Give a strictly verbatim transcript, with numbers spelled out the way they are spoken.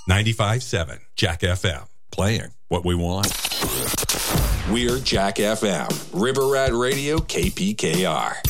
ninety-five point seven Jack F M. Playing what we want. We're Jack F M. River Rat Radio, K P K R.